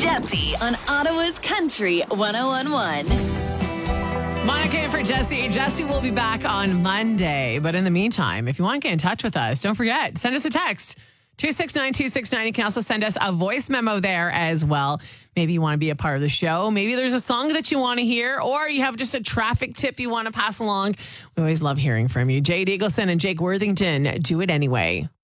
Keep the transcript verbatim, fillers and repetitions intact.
Jesse on Ottawa's Country one oh one point one. Monica in for Jesse. Jesse will be back on Monday. But in the meantime, if you want to get in touch with us, don't forget, send us a text. two six nine, two six nine. You can also send us a voice memo there as well. Maybe you want to be a part of the show. Maybe there's a song that you want to hear, or you have just a traffic tip you want to pass along. We always love hearing from you. Jade Eagleson and Jake Worthington, do it anyway.